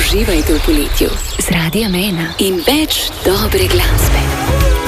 Uživajte v poletju z Radiem 1 in več dobre glasbe.